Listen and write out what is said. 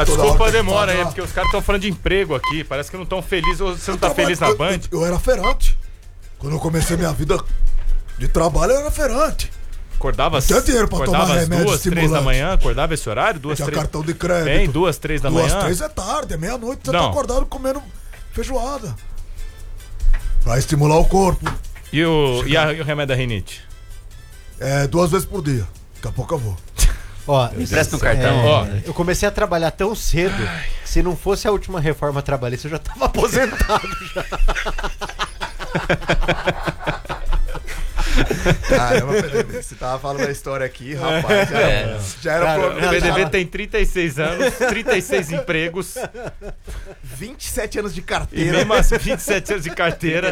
desculpa a demora aí, porque os caras estão falando de emprego aqui. Parece que não estão felizes. Ou você não tá feliz na Band? Eu era feirante. Quando eu comecei minha vida de trabalho, eu era feirante. Acordava às dinheiro pra tomar remédio 2, 3 da manhã? Acordava esse horário? 2, tinha 3... cartão de crédito. Tem 2, 3 da manhã? 2, 3 é tarde, é meia-noite. Você tá acordado comendo feijoada. Pra estimular o corpo. E o remédio da rinite? 2 vezes por dia. Daqui a pouco eu vou. Ó, empresta um cartão. Eu comecei a trabalhar tão cedo que se não fosse a última reforma trabalhista, eu já tava aposentado já. Caramba, PDB, você tava falando da história aqui, rapaz. Já era o PDB tem 36 anos, 36 empregos, 27 anos de e carteira. mesmo assim, 27 anos de carteira.